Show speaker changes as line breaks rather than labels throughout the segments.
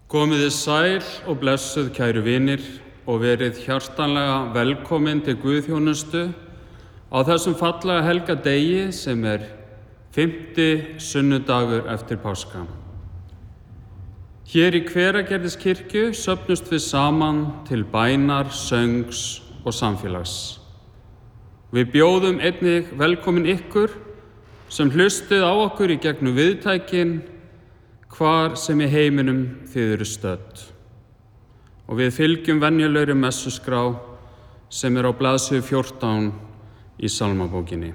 Komiði sæl og blessuð kæru vinir og verið hjartanlega velkomin til guðþjónustu á þessum fallega helga degi sem 5. sunnudagur eftir páska. Hér í Hveragerðiskirkju söfnumst við saman til bænar, söngs og samfélags. Við bjóðum einnig velkomin ykkur sem hlustið á okkur í gegnum viðtækin hvar sem í heiminum þið eru stödd. Og við fylgjum venjulegri messuskrá sem á blaðsíðu 14 í Salmabókinni.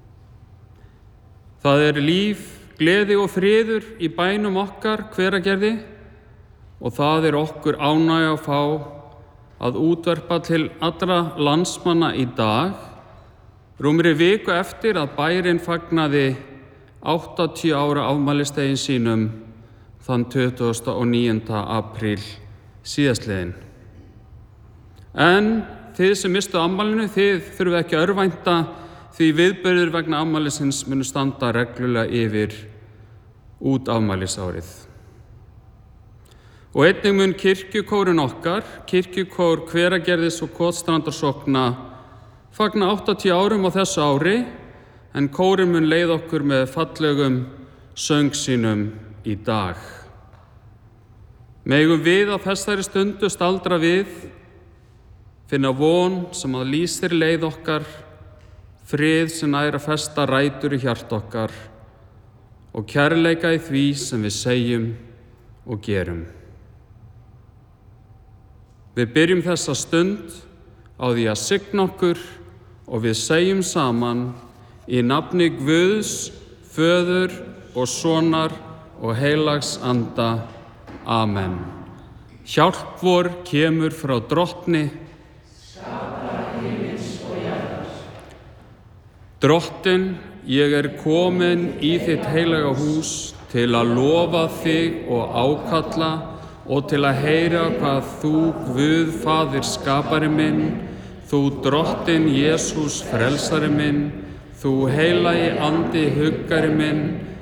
Það líf, gleði og friður í bænum okkar Hveragerði og það okkur ánægja að fá að útvarpa til allra landsmanna í dag, rúmri viku eftir að bærinn fagnaði 80 ára afmælisdegi sínum þann 29. apríl síðastliðinn. En þið sem mistu afmælinu, þið þurfið ekki að örvænta því viðburðir vegna afmælisins munu standa reglulega yfir út afmælisárið. Og einnig mun kirkjukórinn okkar, kirkjukór Hveragerðis og Kotstrandarsókna, fagna 80 árum á þessu ári, en kórinn mun leiða okkur með fallegum söng sínum í dag. Megum við á þessari stundu staldra við, finna von sem að lýsir leið okkar, frið sem nær að festa rætur í hjarta okkar og kærleika í því sem við segjum og gerum. Við byrjum þessa stund á því að signa okkur og við segjum saman í nafni Guðs, Föður og Sonar og heilags anda. Amen. Hjálp vor kemur frá Drottni, skapara himins og jarðar. Drottin, ég komin í þitt heilaga hús til að lofa þig og ákalla og til að heyra hvað þú, Guð, Faðir skapari minn, þú Drottin Jesús frelsari minn, þú heilagi andi huggari minn,